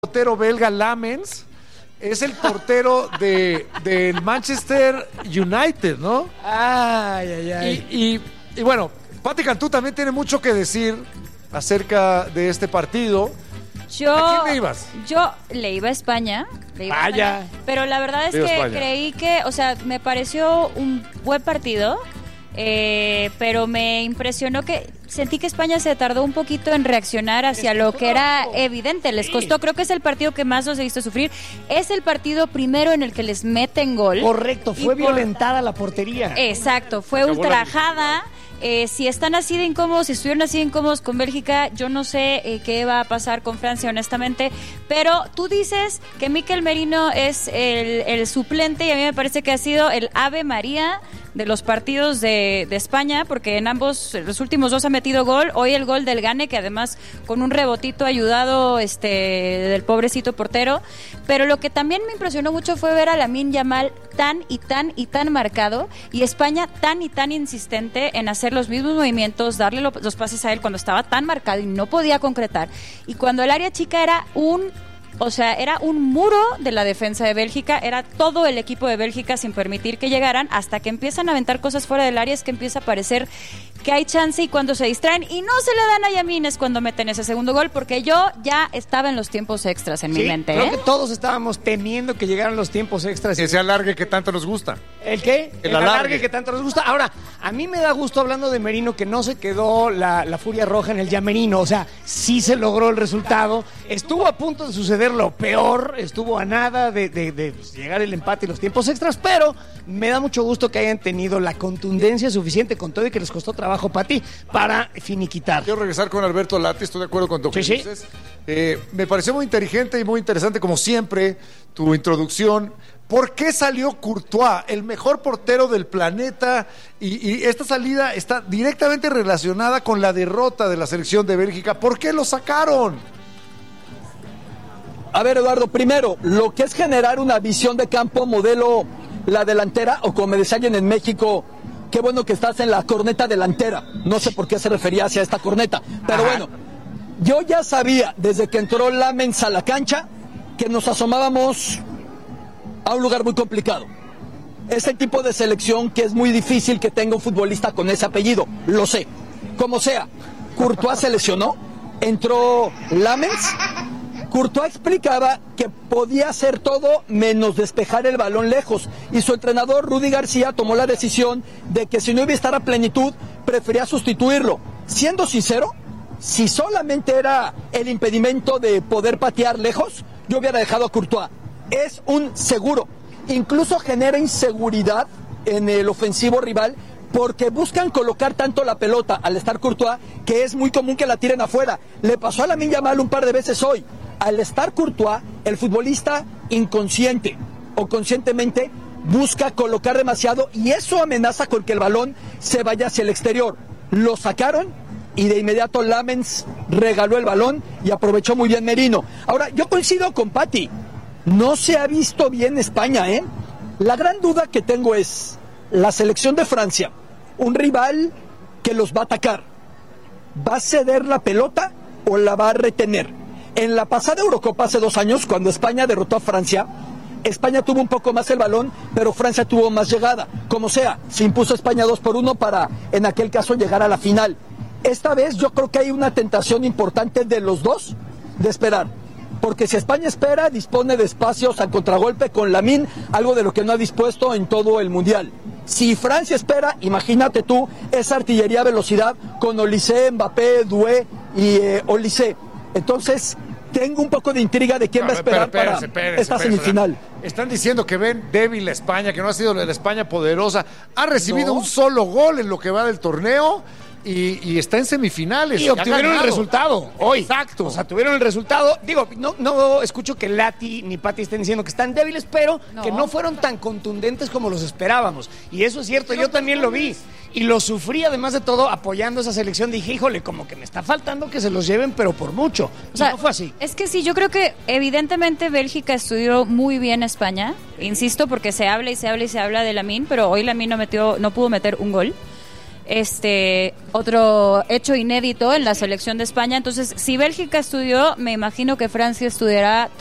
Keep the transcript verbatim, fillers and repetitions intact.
portero belga Lamens es el portero de del Manchester United, ¿no? Ay, ay, ay. Y, y, y bueno, Pati Cantú también tiene mucho que decir acerca de este partido. Yo, ¿A quién le ibas? Yo le iba a España. Le iba a Vaya. España, pero la verdad es Le iba a que España. creí que, o sea, me pareció un buen partido. Eh, pero me impresionó que sentí que España se tardó un poquito en reaccionar hacia lo que era evidente, les costó, creo que es el partido que más los he visto sufrir, es el partido primero en el que les meten gol. Correcto, fue Y por- violentada la portería. Exacto, fue Acabó la ultrajada. Eh, si están así de incómodos, si estuvieron así de incómodos con Bélgica, yo no sé eh, qué va a pasar con Francia, honestamente. Pero tú dices que Mikel Merino es el, el suplente y a mí me parece que ha sido el Ave María de los partidos de, de España, porque en ambos, los últimos dos ha metido gol. Hoy el gol del Gane, que además con un rebotito ayudado este del pobrecito portero. Pero lo que también me impresionó mucho fue ver a Lamine Yamal tan y tan y tan marcado, y España tan y tan insistente en hacer los mismos movimientos, darle lo- los pases a él cuando estaba tan marcado y no podía concretar. Y cuando el área chica era un... O sea, era un muro de la defensa de Bélgica, era todo el equipo de Bélgica sin permitir que llegaran, hasta que empiezan a aventar cosas fuera del área, es que empieza a parecer que hay chance, y cuando se distraen y no se le dan a Yamin es cuando meten ese segundo gol, porque yo ya estaba en los tiempos extras en Sí, mi mente. creo ¿eh? que todos estábamos temiendo que llegaran los tiempos extras. Que se alargue que tanto nos gusta. ¿El qué? El El alargue. alargue que tanto nos gusta. Ahora, a mí me da gusto, hablando de Merino, que no se quedó la, la furia roja en el Yamerino. O sea, sí se logró el resultado. Estuvo a punto de suceder lo peor. Estuvo a nada de, de- de, pues, llegar el empate y los tiempos extras. Pero me da mucho gusto que hayan tenido la contundencia suficiente, con todo y que les costó trabajo para ti, para finiquitar. Quiero regresar con Alberto Lati, estoy de acuerdo con lo que Sí, sí. dices. Eh, me pareció muy inteligente y muy interesante, como siempre, tu introducción. ¿Por qué salió Courtois, el mejor portero del planeta? Y, y esta salida está directamente relacionada con la derrota de la selección de Bélgica. ¿Por qué lo sacaron? A ver, Eduardo, primero, lo que es generar una visión de campo modelo la delantera, o como me decía alguien en México, qué bueno que estás en la corneta delantera. No sé por qué se refería hacia esta corneta, pero Ajá. bueno, yo ya sabía desde que entró Lamens a la cancha que nos asomábamos a un lugar muy complicado. Ese tipo de selección que es muy difícil que tenga un futbolista con ese apellido, lo sé. Como sea, Courtois se lesionó, entró Lamens. Courtois explicaba que podía hacer todo menos despejar el balón lejos, y su entrenador Rudy García tomó la decisión de que si no iba a estar a plenitud, prefería sustituirlo. Siendo sincero, si solamente era el impedimento de poder patear lejos, yo hubiera dejado a Courtois. Es un seguro, incluso genera inseguridad en el ofensivo rival, porque buscan colocar tanto la pelota al estar Courtois que es muy común que la tiren afuera. Le pasó a Lamine Yamal un par de veces hoy. Al estar Courtois, el futbolista inconsciente o conscientemente busca colocar demasiado, y eso amenaza con que el balón se vaya hacia el exterior. Lo sacaron y de inmediato Lamens regaló el balón y aprovechó muy bien Merino. Ahora, yo coincido con Pati, no se ha visto bien España, ¿eh? La gran duda que tengo es la selección de Francia, un rival que los va a atacar, ¿va a ceder la pelota o la va a retener? En la pasada Eurocopa hace dos años, cuando España derrotó a Francia, España tuvo un poco más el balón, pero Francia tuvo más llegada. Como sea, se impuso España dos por uno para, en aquel caso, llegar a la final. Esta vez yo creo que hay una tentación importante de los dos de esperar. Porque si España espera, dispone de espacios al contragolpe con Lamine, algo de lo que no ha dispuesto en todo el Mundial. Si Francia espera, imagínate tú, esa artillería a velocidad con Olise, Mbappé, Doué y eh, Olise. Entonces, tengo un poco de intriga de quién va a esperar Espérense, para espérense, esta espérense. semifinal. Están diciendo que ven débil la España, que no ha sido la España poderosa. Ha recibido No. un solo gol en lo que va del torneo y, y está en semifinales. Y Ha obtuvieron el ganado. resultado hoy. Exacto. O sea, tuvieron el resultado. Digo, no, no escucho que Lati ni Pati estén diciendo que están débiles, pero No. que no fueron tan contundentes como los esperábamos. Y eso es cierto, yo también lo vi. Y lo sufrí, además de todo, apoyando esa selección. Dije, híjole, como que me está faltando que se los lleven, pero por mucho. O sea, no fue así. Es que sí, yo creo que evidentemente Bélgica estudió muy bien a España, insisto, porque se habla y se habla y se habla de Lamine, pero hoy Lamine no metió, no pudo meter un gol. este otro hecho inédito en la selección de España. Entonces, si Bélgica estudió, me imagino que Francia estudiará